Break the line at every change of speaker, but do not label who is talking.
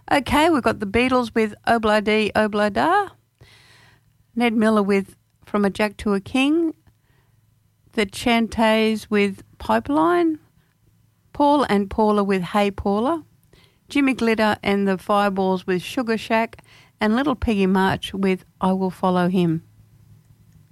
Okay, we've got the Beatles with Obla Dee Obla Da, Ned Miller with From a Jack to a King, the Chantays with Pipeline, Paul and Paula with Hey Paula, Jimmy Glitter and the Fireballs with Sugar Shack, and Little Peggy March with I Will Follow Him.